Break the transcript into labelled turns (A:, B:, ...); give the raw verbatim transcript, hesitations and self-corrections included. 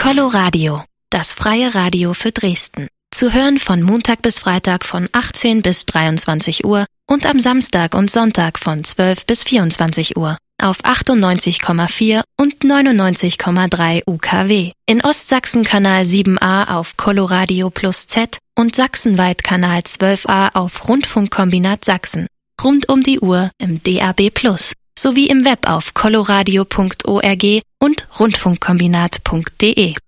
A: Coloradio, das freie Radio für Dresden. Zu hören von Montag bis Freitag von achtzehn bis dreiundzwanzig Uhr und am Samstag und Sonntag von zwölf bis vierundzwanzig Uhr auf achtundneunzig Komma vier und neunundneunzig Komma drei U K W. In Ostsachsen Kanal sieben a auf Coloradio Plus Z und sachsenweit Kanal zwölf a auf Rundfunkkombinat Sachsen. Rund um die Uhr im D A B Plus. Sowie im Web auf coloradio punkt org und rundfunkkombinat punkt de.